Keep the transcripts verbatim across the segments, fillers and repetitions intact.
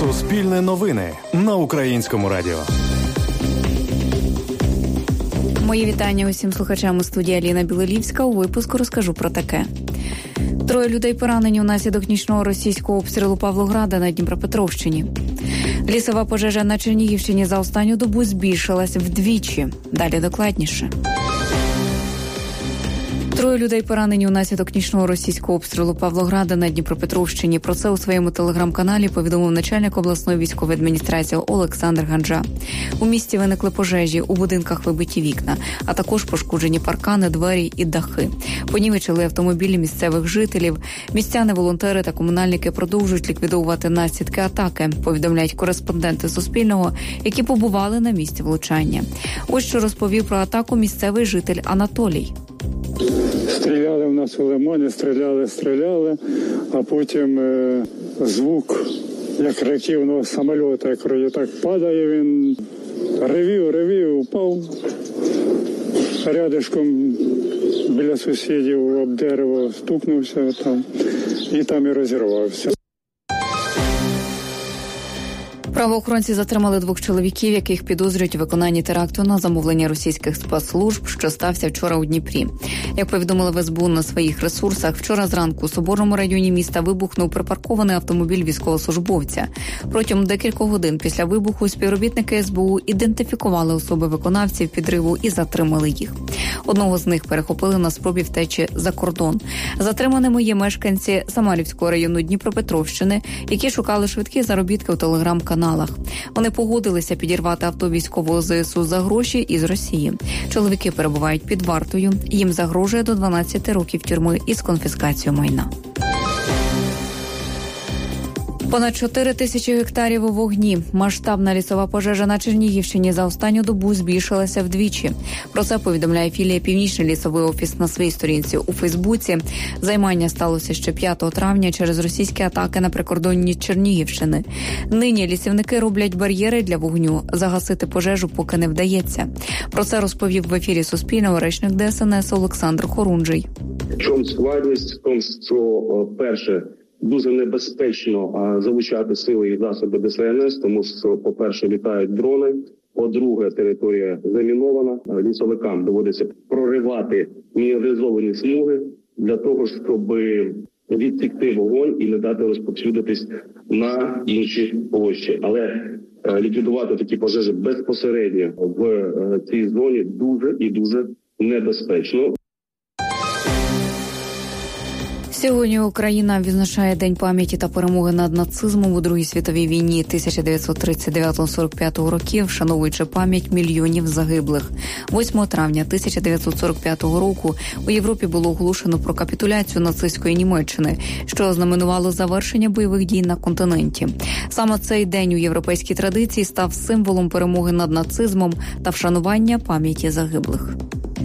Суспільне новини на Українському радіо. Мої вітання усім слухачам. У студії Аліна Білолівська. У випуску розкажу про таке. Троє людей поранені унаслідок нічного російського обстрілу Павлограда на Дніпропетровщині. Лісова пожежа на Чернігівщині за останню добу збільшилась вдвічі. Далі докладніше. Троє людей поранені унаслідок нічного російського обстрілу Павлограда на Дніпропетровщині. Про це у своєму телеграм-каналі повідомив начальник обласної військової адміністрації Олександр Ганджа. У місті виникли пожежі, у будинках вибиті вікна, а також пошкоджені паркани, двері і дахи. Понівечили автомобілі місцевих жителів. Містяни, волонтери та комунальники продовжують ліквідовувати наслідки атаки, повідомляють кореспонденти Суспільного, які побували на місці влучання. Ось що розповів про атаку місцевий житель Анатолій. Стріляли в нас у лимоні, стріляли, стріляли, а потім е, звук, як реактивного самольота, як так падає він, ревів, ревів, упав рядишком біля сусідів об дерево, стукнувся там і там і розірвався. Правоохоронці затримали двох чоловіків, яких підозрюють у виконанні теракту на замовлення російських спецслужб, що стався вчора у Дніпрі. Як повідомили в ес бе у на своїх ресурсах, вчора зранку у Соборному районі міста вибухнув припаркований автомобіль військовослужбовця. Протягом декількох годин після вибуху співробітники ес бе у ідентифікували особи виконавців підриву і затримали їх. Одного з них перехопили на спробі втечі за кордон. Затриманими є мешканці Самарівського району Дніпропетровщини, які шукали швидкі заробітки у телеграм-каналах. Вони погодилися підірвати авто військового зе ес у за гроші із Росії. Чоловіки перебувають під вартою. Їм загрожує до дванадцяти років тюрми із конфіскацією майна. Понад чотири тисячі гектарів у вогні. Масштабна лісова пожежа на Чернігівщині за останню добу збільшилася вдвічі. Про це повідомляє філія «Північний лісовий офіс» на своїй сторінці у Фейсбуці. Займання сталося ще п'ятого травня через російські атаки на прикордонні Чернігівщини. Нині лісівники роблять бар'єри для вогню. Загасити пожежу поки не вдається. Про це розповів в ефірі Суспільного речник де ес ен ес Олександр Хорунжий. В чому складність? В тому, що перше – дуже небезпечно а, залучати сили і засоби де ес ен ес, тому що, по-перше, літають дрони, по-друге, територія замінована. Лісовикам доводиться проривати мінералізовані смуги для того, щоб відсікти вогонь і не дати розповсюдитись на інші площі. Але е, ліквідувати такі пожежі безпосередньо в е, цій зоні дуже і дуже небезпечно. Сьогодні Україна відзначає День пам'яті та перемоги над нацизмом у Другій світовій війні тисяча дев'ятсот тридцять дев'ятого - сорок п'ятого років, вшановуючи пам'ять мільйонів загиблих. восьмого травня тисяча дев'ятсот сорок п'ятого року у Європі було оголошено про капітуляцію нацистської Німеччини, що ознаменувало завершення бойових дій на континенті. Саме цей день у європейській традиції став символом перемоги над нацизмом та вшанування пам'яті загиблих.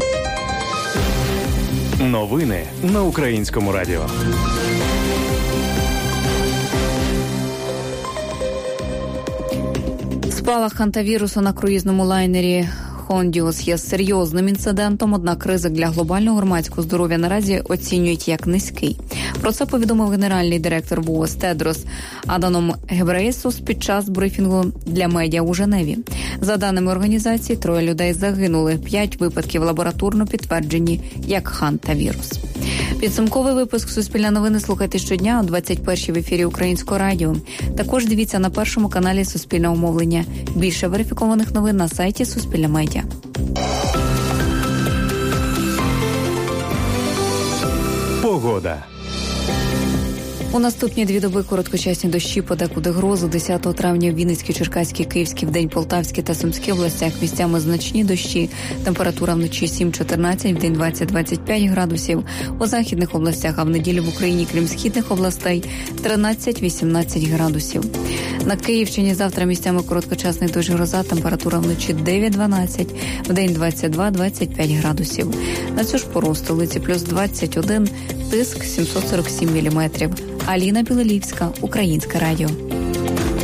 Новини на Українському радіо. Спалах хантавірусу на круїзному лайнері «Хондіус» є серйозним інцидентом, однак ризик для глобального громадського здоров'я наразі оцінюють як низький. Про це повідомив генеральний директор ве о ес Тедрос Аданом Гебреєсус під час брифінгу для медіа у Женеві. За даними організації, троє людей загинули, п'ять випадків лабораторно підтверджені як хантавірус. Підсумковий випуск «Суспільне новини» слухайте щодня о двадцять першій в ефірі Українського радіо. Також дивіться на першому каналі Суспільного мовлення. Більше верифікованих новин на сайті Суспільне медіа. Погода. У наступні дві доби короткочасні дощі, подекуди грозу. десятого травня в Вінницькій, Черкаській, Київській, вдень Полтавській та Сумській областях місцями значні дощі. Температура вночі сім - чотирнадцять, вдень двадцять - двадцять п'ять градусів. У західних областях, а в неділю в Україні, крім східних областей, тринадцять - вісімнадцять градусів. На Київщині завтра місцями короткочасний дощ, гроза. Температура вночі дев'ять - дванадцять, вдень двадцять два - двадцять п'ять градусів. На цю ж пору в столиці плюс двадцять один, тиск сімсот сорок сім міліметрів. Аліна Білолівська, Українське радіо.